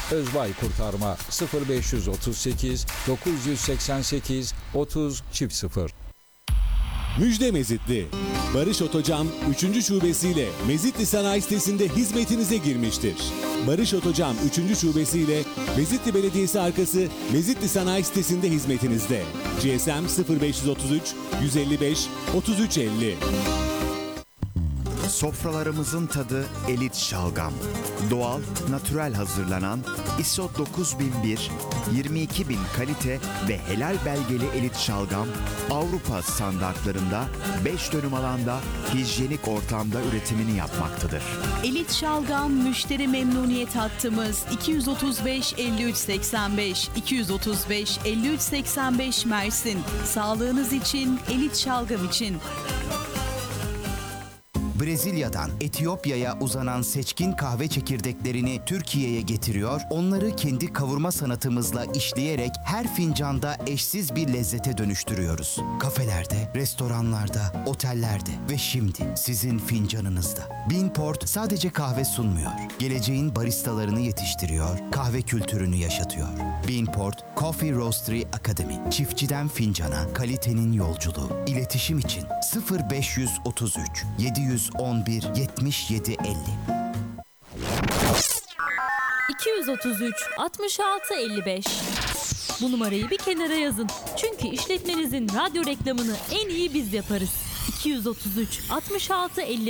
Özbay Kurtarma 0538 988 30 0. Müjde Mezitli. Barış Otocam 3. şubesiyle Mezitli Sanayi Sitesi'nde hizmetinize girmiştir. Barış Otocam 3. şubesiyle Mezitli Belediyesi arkası Mezitli Sanayi Sitesi'nde hizmetinizde. GSM 0533 155 3350. Sofralarımızın tadı elit şalgam. Doğal, natürel hazırlanan ISO 9001, 22000 kalite ve helal belgeli elit şalgam Avrupa standartlarında 5 dönüm alanda hijyenik ortamda üretimini yapmaktadır. Elit şalgam müşteri memnuniyet hattımız 235 53 85 235 53 85 Mersin. Sağlığınız için, elit şalgam için. Brezilya'dan Etiyopya'ya uzanan seçkin kahve çekirdeklerini Türkiye'ye getiriyor, onları kendi kavurma sanatımızla işleyerek her fincanda eşsiz bir lezzete dönüştürüyoruz. Kafelerde, restoranlarda, otellerde ve şimdi sizin fincanınızda. Beanport sadece kahve sunmuyor, geleceğin baristalarını yetiştiriyor, kahve kültürünü yaşatıyor. Beanport Coffee Roastery Academy, çiftçiden fincana, kalitenin yolculuğu. İletişim için 0533 711 77 50. 233 66 55. Bu numarayı bir kenara yazın. Çünkü işletmenizin radyo reklamını en iyi biz yaparız. 233 66 55.